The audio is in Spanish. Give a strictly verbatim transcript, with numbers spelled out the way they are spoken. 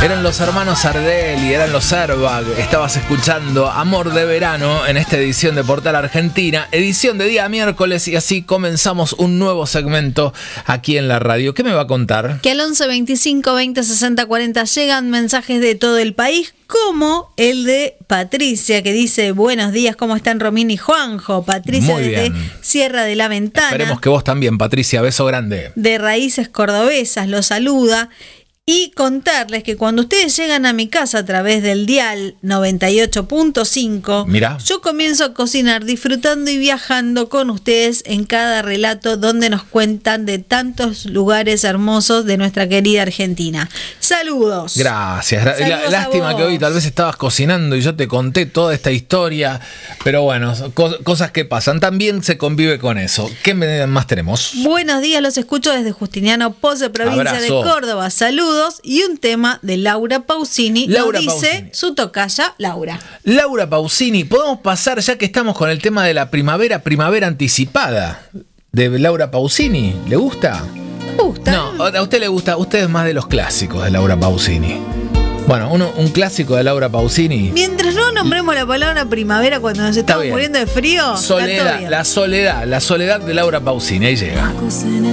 Eran los hermanos Ardelli, eran los Airbag. Estabas escuchando Amor de Verano en esta edición de Portal Argentina, edición de día miércoles, y así comenzamos un nuevo segmento aquí en la radio. ¿Qué me va a contar? Que al once veinticinco veinte sesenta cuarenta llegan mensajes de todo el país, como el de Patricia, que dice: buenos días, ¿cómo están Romina y Juanjo? Patricia Muy desde bien. Sierra de la Ventana. Esperemos que vos también, Patricia. Beso grande. De Raíces Cordobesas, los saluda. Y contarles que cuando ustedes llegan a mi casa a través del dial noventa y ocho punto cinco, Mirá. yo comienzo a cocinar disfrutando y viajando con ustedes en cada relato donde nos cuentan de tantos lugares hermosos de nuestra querida Argentina. Saludos. Gracias. Gra- Saludos la- Lástima a vos. que hoy tal vez estabas cocinando y yo te conté toda esta historia, pero bueno, co- cosas que pasan. También se convive con eso. ¿Qué me- más tenemos? Buenos días, los escucho desde Justiniano Pose, provincia Abrazo. de Córdoba. Saludos. Y un tema de Laura Pausini, Laura nos dice Pausini. su tocaya Laura. Laura Pausini, podemos pasar, ya que estamos con el tema de la primavera, primavera anticipada de Laura Pausini. ¿Le gusta? ¿Me gusta? No, a usted le gusta, usted es más de los clásicos de Laura Pausini. Bueno, uno, un clásico de Laura Pausini. Mientras no nombremos la palabra primavera cuando nos estamos bien. muriendo de frío, está todo Soledad, bien. la soledad, la soledad de Laura Pausini, ahí llega. Tacos en